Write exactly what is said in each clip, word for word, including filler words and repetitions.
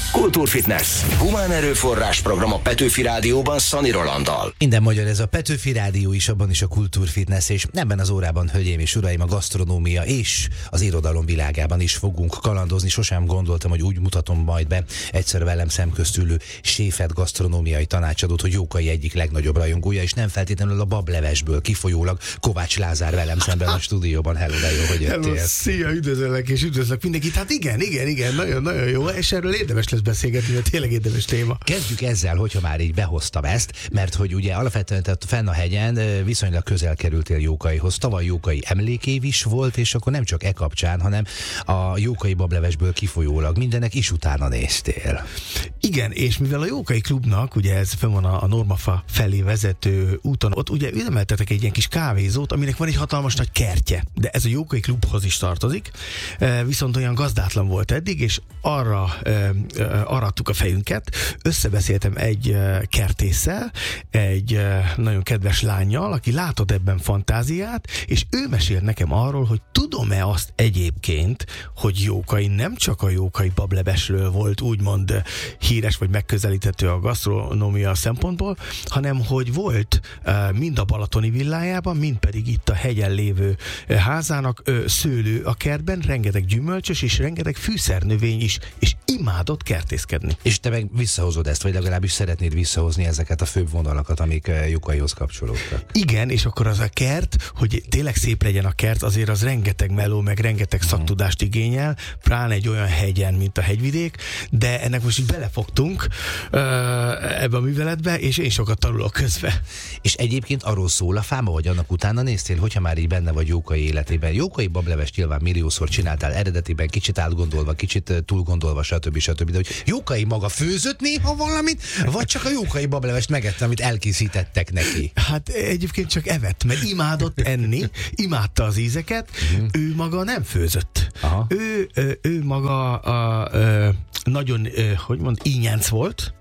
Kultúrfitness. Humán erőforrás program a Petőfi Rádióban Szani Rolanddal. Minden magyar, ez a Petőfi Rádió is, abban is a Kultúrfitness, és ebben az órában, hölgyeim és uraim, a gasztronómia és az irodalom világában is fogunk kalandozni. Sosem gondoltam, hogy úgy mutatom majd be egyszer velem szemközt ülő séfet, gasztronómiai tanácsadót, hogy Jókai egyik legnagyobb rajongója, és nem feltétlenül a bablevesből kifolyólag Kovács Lázár velem szemben a stúdióban. Hello, de jó, hogy jöttél. Hello, szia, üdvözöllek és üdvözlök mindenkit. Hát igen, igen, igen, nagyon-nagyon jó, és erről érdemes lesz beszélgetni, mert tényleg érdemes téma. Kezdjük ezzel, hogyha már így behoztam ezt, mert hogy ugye alapvetően tehát fenn a hegyen viszonylag közel kerültél Jókaihoz. Tavaly Jókai emlékév is volt, és akkor nem csak e kapcsán, hanem a Jókai bablevesből kifolyólag mindenek is utána néztél. Igen, és mivel a Jókai klubnak, ugye ez fenn van a, a Normafa felé vezető úton, ott ugye üzemeltetek egy ilyen kis kávézót, aminek van egy hatalmas nagy kertje, de ez a Jókai klubhoz is tartozik, viszont olyan gazdátlan volt eddig, és arra arattuk a fejünket, összebeszéltem egy kertésszel, egy nagyon kedves lánnyal, aki látott ebben fantáziát, és ő mesélt nekem arról, hogy tudom-e azt egyébként, hogy Jókai nem csak a Jókai bablevesről volt úgymond híres, vagy megközelíthető a gasztronómia szempontból, hanem hogy volt mind a balatoni villájában, mind pedig itt a hegyen lévő házának szőlő a kertben, rengeteg gyümölcsös és rengeteg fűszernövény is, és imádott kertészkedni. És te meg visszahozod ezt, vagy legalábbis szeretnéd visszahozni ezeket a főbb vonalakat, amik Jókaihoz kapcsolódtak. Igen, és akkor az a kert, hogy tényleg szép legyen a kert, azért az rengeteg meló, meg rengeteg szaktudást igényel, pláne egy olyan hegyen, mint a hegyvidék, de ennek most így belefogtunk uh, ebbe a műveletbe, és én sokat tanulok közben. És egyébként arról szól a fáma, vagy annak utána néztél, hogyha már így benne vagy Jókai életében. Jókai bablevest nyilván milliószor csináltál eredetiben, kicsit átgondolva, kicsit túlgondolva, stb. stb. De hogy Jókai maga főzött néha valamit, vagy csak a Jókai bablevest megette, amit elkészítettek neki? Hát egyébként csak evett, mert imádott enni, imádta az ízeket, uh-huh. Ő maga nem főzött. Aha. Ő, ő, ő maga a, a, nagyon, hogy mond, ínyenc volt,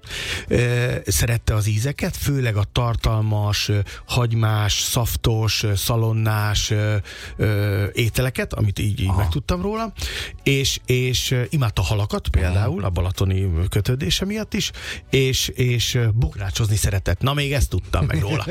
szerette az ízeket, főleg a tartalmas, hagymás, szaftos, szalonnás ételeket, amit így, így megtudtam róla, és, és imádta halakat például, a balatoni kötődése miatt is, és, és bográcsozni szeretett. Na, még ezt tudtam meg róla.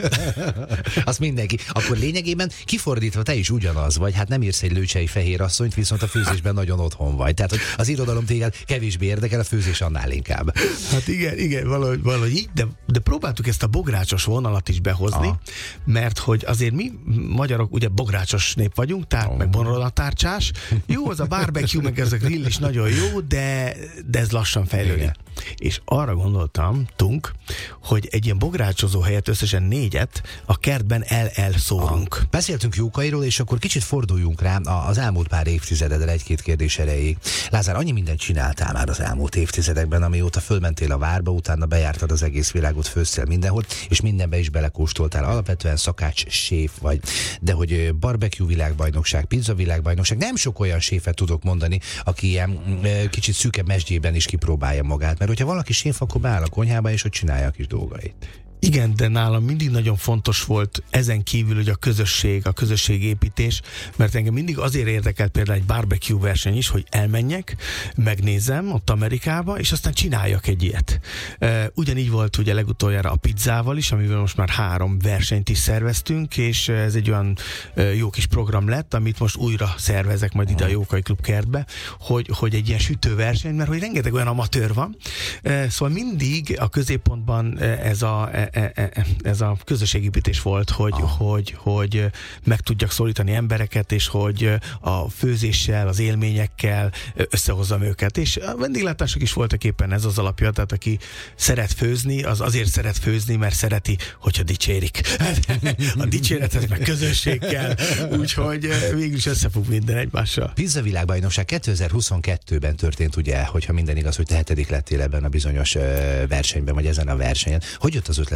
Azt mindenki. Akkor lényegében kifordítva te is ugyanaz vagy, hát nem írsz egy lőcsei fehér asszonyt, viszont a főzésben nagyon otthon vagy. Tehát, hogy az irodalom téged kevésbé érdekel, a főzés annál inkább. Hát igen, igen, valahogy, valahogy így, de, de próbáltuk ezt a bográcsos vonalat is behozni, aha. Mert hogy azért mi magyarok ugye bográcsos nép vagyunk, tárgy, oh. meg bonolatárcsás. Jó, az a barbecue, meg ez a grill is nagyon jó, de, de ez lassan fejlődik. És arra gondoltam, tunk, hogy egy ilyen bográcsozó helyett összesen négyet a kertben el-el-szórunk. Ah, beszéltünk Jókairól, és akkor kicsit forduljunk rá az elmúlt pár évtizededre egy-két kérdés erejéig. Lázár, annyi mindent csináltál már az elmúlt évtizedekben, amióta fölmentél a várba, utána bejártad az egész világot, főztél mindenhol, és mindenbe is belekóstoltál. Alapvetően szakács séf vagy, de hogy barbecue világbajnokság, pizza világbajnokság, nem sok olyan séfet tudok mondani, aki ilyen kicsit szűkebb mesdjében is kipróbálja magát, mert hogyha valaki séf, akkor beáll a konyhába, és hogy csinálja a kis dolgait. Igen, de nálam mindig nagyon fontos volt ezen kívül, hogy a közösség, a közösségépítés, mert engem mindig azért érdekelt például egy barbecue verseny is, hogy elmenjek, megnézem ott Amerikába, és aztán csináljak egy ilyet. Ugyanígy volt ugye legutoljára a pizzával is, amivel most már három versenyt is szerveztünk, és ez egy olyan jó kis program lett, amit most újra szervezek majd ide a Jókai Klub kertbe, hogy, hogy egy ilyen sütőverseny, mert hogy rengeteg olyan amatőr van, szóval mindig a középpontban ez a ez a közösségépítés volt, hogy, ah. hogy, hogy meg tudjak szólítani embereket, és hogy a főzéssel, az élményekkel összehozzam őket. És a vendéglátások is voltak éppen ez az alapja, tehát aki szeret főzni, az azért szeret főzni, mert szereti, hogyha dicsérik. A dicséretet meg közösség kell, úgyhogy végülis összefog minden egymással. Pizza világbajnokság kétezer-huszonkettőben történt, ugye, hogyha minden igaz, hogy te hetedik lettél ebben a bizonyos versenyben, vagy ezen a versenyen. Hogy jött az ötlet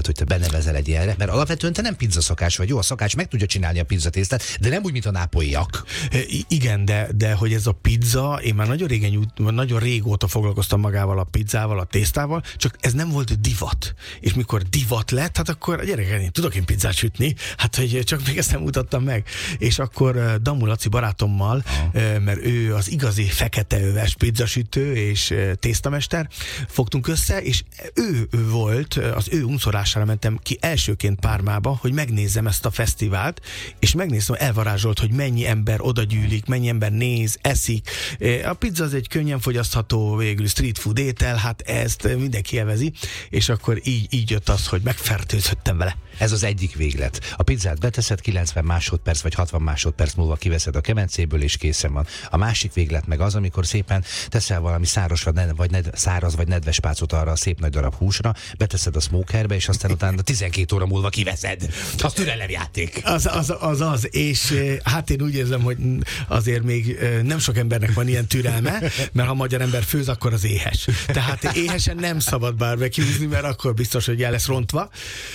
döntötted, hogy te benevezel egy ilyenre? Mert alapvetően te nem pizzaszakács vagy. Jó, a szakács meg tudja csinálni a pizzatésztát, de nem úgy, mint a nápolyiak. I- igen, de, de hogy ez a pizza, én már nagyon régen, nagyon régóta foglalkoztam magával a pizzával, a tésztával, csak ez nem volt divat. És mikor divat lett, hát akkor a gyerekek, én tudok én pizzát sütni, hát hogy csak még ezt nem mutattam meg. És akkor Damu Laci barátommal, ah. mert ő az igazi feketeöves pizzasütő és tésztamester, fogtunk össze, és ő, ő volt, az ő unszorására mentem ki elsőként Pármába, hogy megnézzem ezt a fesztivált, és megnéztem, elvarázsolt, hogy mennyi ember oda gyűlik, mennyi ember néz, eszik. A pizza az egy könnyen fogyasztható, végül street food étel, hát ezt mindenki élvezi, és akkor így, így jött az, hogy megfertőzöttem vele. Ez az egyik véglet. A pizzát beteszed, kilencven másodperc vagy hatvan másodperc múlva kiveszed a kemencéből, és készen van. A másik véglet meg az, amikor szépen teszel valami száros vagy ned, száraz vagy nedves pácot arra a szép nagy darab húsra, beteszed a smokerbe, és aztán utána tizenkét óra múlva kiveszed. Az türelemjáték. Az az, az az, és hát én úgy érzem, hogy azért még nem sok embernek van ilyen türelme, mert ha magyar ember főz, akkor az éhes. Tehát éhesen nem szabad barbecue-zni, mert akkor biztos, hogy el lesz rontva.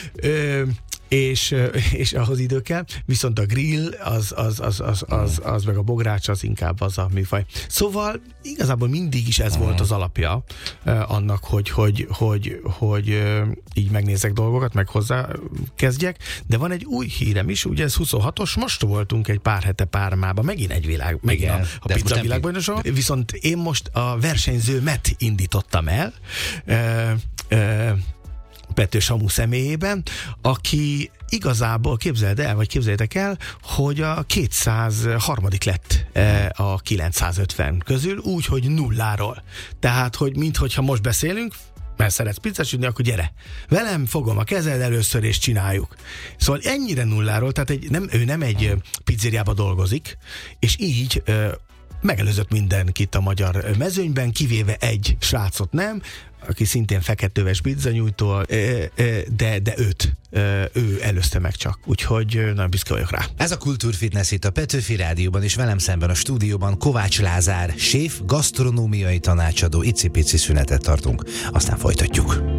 Ö, és, és ahhoz idő kell, viszont a grill, az, az, az, az, az, az meg a bogrács, az inkább az a műfaj. Szóval igazából mindig is ez uh-huh. volt az alapja uh, annak, hogy, hogy, hogy, hogy uh, így megnézek dolgokat, meg hozzá kezdjek, de van egy új hírem is, ugye ez huszonhatos, most voltunk egy pár hete Pármában, megint egy világ, megint igen, a, a pizza világbajnokságon, viszont én most a versenyzőmet indítottam el, uh, uh, Pető Samu személyében, aki igazából, képzeld el, vagy képzeljétek el, hogy a kétszázharmadik lett a kilencszázötven közül, úgy, hogy nulláról. Tehát, hogy minthogyha most beszélünk, mert szeretsz pizzasütni, akkor gyere. Velem fogom a kezed először, és csináljuk. Szóval ennyire nulláról, tehát egy, nem, ő nem egy pizzériába dolgozik, és így megelőzött mindenkit a magyar mezőnyben, kivéve egy srácot nem, aki szintén feketőves pizzanyújtó, de, de őt, ő előzte meg csak. Úgyhogy nagyon büszke vagyok rá. Ez a Kultúrfitness itt a Petőfi Rádióban, és velem szemben a stúdióban Kovács Lázár, séf, gasztronómiai tanácsadó. Icipici szünetet tartunk, aztán folytatjuk.